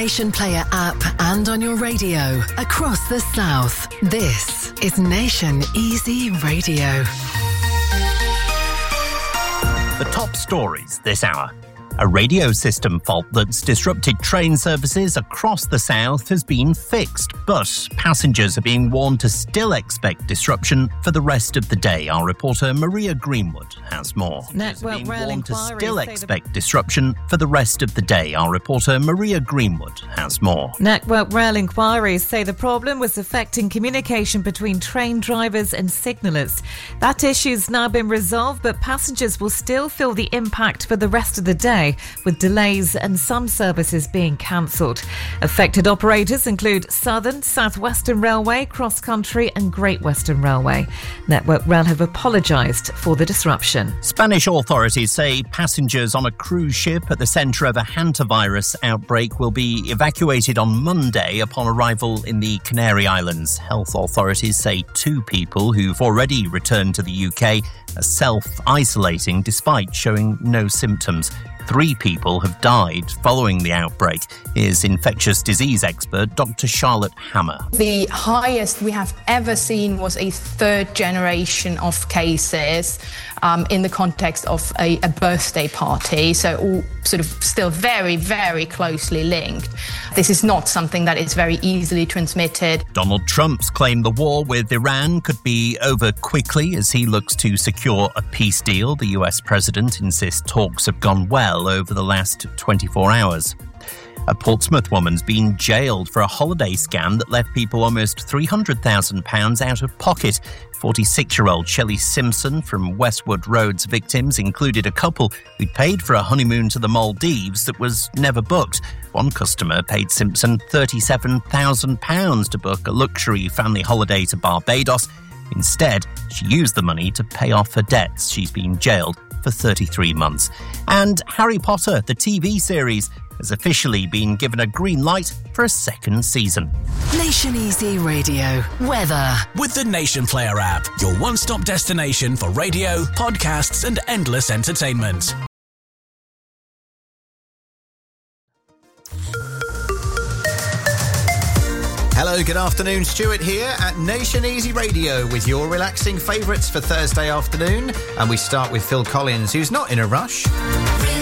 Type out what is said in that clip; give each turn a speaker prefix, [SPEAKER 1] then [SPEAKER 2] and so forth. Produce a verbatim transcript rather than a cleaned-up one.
[SPEAKER 1] Nation Player app and on your radio across the South. This is Nation Easy Radio.
[SPEAKER 2] The top stories this hour. A radio system fault that's disrupted train services across the south has been fixed, but passengers are being warned to still expect disruption for the rest of the day. Our reporter Maria Greenwood has more.
[SPEAKER 3] Network Rail
[SPEAKER 2] warned to
[SPEAKER 3] inquiries
[SPEAKER 2] still
[SPEAKER 3] say
[SPEAKER 2] expect
[SPEAKER 3] the...
[SPEAKER 2] disruption for the rest of the day. Our reporter Maria Greenwood has more.
[SPEAKER 3] Network Rail inquiries say the problem was affecting communication between train drivers and signallers. That issue's now been resolved, but passengers will still feel the impact for the rest of the day, with delays and some services being cancelled. Affected operators include Southern, South Western Railway, Cross Country and Great Western Railway. Network Rail have apologised for the disruption.
[SPEAKER 2] Spanish authorities say passengers on a cruise ship at the centre of a hantavirus outbreak will be evacuated on Monday upon arrival in the Canary Islands. Health authorities say two people who've already returned to the U K are self-isolating despite showing no symptoms. Three people have died following the outbreak. Here's infectious disease expert Doctor Charlotte Hammer.
[SPEAKER 4] The highest we have ever seen was a third generation of cases um, in the context of a, a birthday party, so all sort of still very, very closely linked. This is not something that is very easily transmitted.
[SPEAKER 2] Donald Trump's claimed the war with Iran could be over quickly as he looks to secure a peace deal. The U S president insists talks have gone well over the last twenty-four hours. A Portsmouth woman's been jailed for a holiday scam that left people almost three hundred thousand pounds out of pocket. forty-six-year-old Shelley Simpson from Westwood Road's victims included a couple who'd paid for a honeymoon to the Maldives that was never booked. One customer paid Simpson thirty-seven thousand pounds to book a luxury family holiday to Barbados. Instead, she used the money to pay off her debts. She's been jailed for thirty-three months. And Harry Potter, the T V series, has officially been given a green light for a second season.
[SPEAKER 1] Nation Easy Radio. Weather.
[SPEAKER 5] With the Nation Player app, your one-stop destination for radio, podcasts and endless entertainment.
[SPEAKER 6] Hello, good afternoon. Stuart here at Nation Easy Radio with your relaxing favourites for Thursday afternoon. And we start with Phil Collins, who's not in a rush.